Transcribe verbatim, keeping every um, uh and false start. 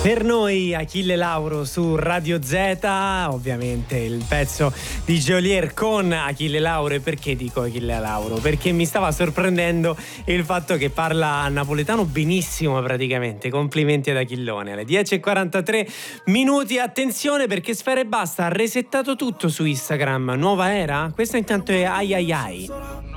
Per noi Achille Lauro su Radio Z, ovviamente il pezzo di Geolier con Achille Lauro. E perché dico Achille Lauro? Perché mi stava sorprendendo il fatto che parla napoletano benissimo praticamente. Complimenti ad Achillone. Alle dieci e quarantatré minuti, attenzione perché Sfera Ebbasta ha resettato tutto su Instagram. Nuova era? Questa intanto è ai ai ai.